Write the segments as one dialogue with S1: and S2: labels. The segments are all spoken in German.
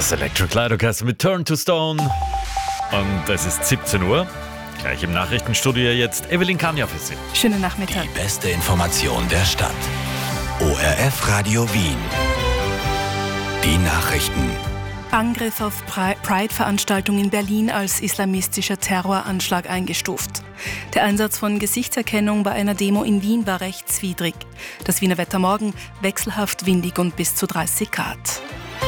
S1: Das Electric Light Orchestra mit Turn to Stone. Und es ist 17 Uhr. Gleich im Nachrichtenstudio jetzt Evelyn Kanja für Sie.
S2: Schönen Nachmittag.
S3: Die beste Information der Stadt. ORF Radio Wien. Die Nachrichten.
S2: Angriff auf Pride-Veranstaltung in Berlin als islamistischer Terroranschlag eingestuft. Der Einsatz von Gesichtserkennung bei einer Demo in Wien war rechtswidrig. Das Wiener Wetter morgen wechselhaft windig und bis zu 30 Grad.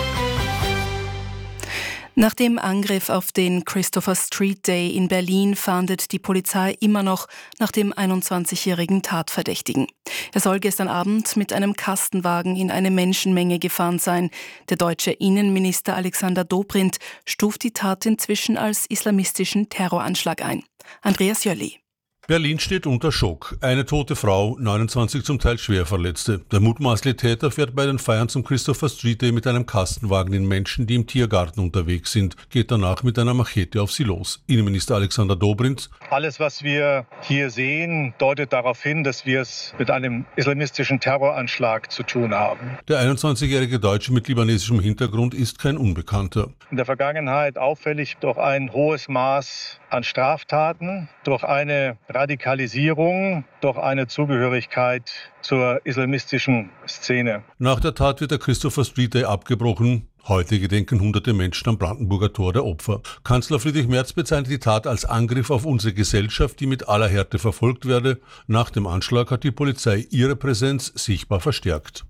S2: Nach dem Angriff auf den Christopher Street Day in Berlin fahndet die Polizei immer noch nach dem 21-jährigen Tatverdächtigen. Er soll gestern Abend mit einem Kastenwagen in eine Menschenmenge gefahren sein. Der deutsche Innenminister Alexander Dobrindt stuft die Tat inzwischen als islamistischen Terroranschlag ein. Andreas Jölli.
S4: Berlin steht unter Schock. Eine tote Frau, 29 zum Teil schwer Verletzte. Der mutmaßliche Täter fährt bei den Feiern zum Christopher Street Day mit einem Kastenwagen in Menschen, die im Tiergarten unterwegs sind, geht danach mit einer Machete auf sie los. Innenminister Alexander Dobrindt:
S5: Alles, was wir hier sehen, deutet darauf hin, dass wir es mit einem islamistischen Terroranschlag zu tun haben.
S4: Der 21-jährige Deutsche mit libanesischem Hintergrund ist kein Unbekannter.
S5: In der Vergangenheit auffällig durch ein hohes Maß an Straftaten, durch eine Radikalisierung, durch eine Zugehörigkeit zur islamistischen Szene.
S4: Nach der Tat wird der Christopher Street Day abgebrochen. Heute gedenken hunderte Menschen am Brandenburger Tor der Opfer. Kanzler Friedrich Merz bezeichnet die Tat als Angriff auf unsere Gesellschaft, die mit aller Härte verfolgt werde. Nach dem Anschlag hat die Polizei ihre Präsenz sichtbar verstärkt.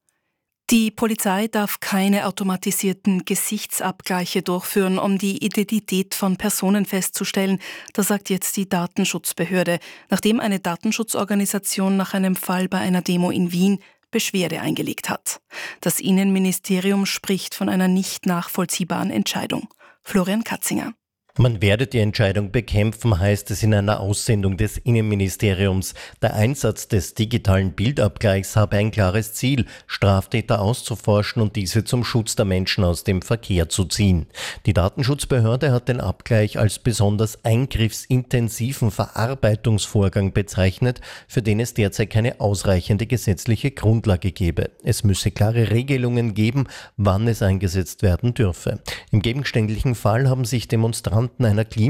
S2: Die Polizei darf keine automatisierten Gesichtsabgleiche durchführen, um die Identität von Personen festzustellen. Das sagt jetzt die Datenschutzbehörde, nachdem eine Datenschutzorganisation nach einem Fall bei einer Demo in Wien Beschwerde eingelegt hat. Das Innenministerium spricht von einer nicht nachvollziehbaren Entscheidung. Florian Katzinger.
S6: Man werde die Entscheidung bekämpfen, heißt es in einer Aussendung des Innenministeriums. Der Einsatz des digitalen Bildabgleichs habe ein klares Ziel, Straftäter auszuforschen und diese zum Schutz der Menschen aus dem Verkehr zu ziehen. Die Datenschutzbehörde hat den Abgleich als besonders eingriffsintensiven Verarbeitungsvorgang bezeichnet, für den es derzeit keine ausreichende gesetzliche Grundlage gebe. Es müsse klare Regelungen geben, wann es eingesetzt werden dürfe. Im gegenständlichen Fall haben sich Demonstranten einer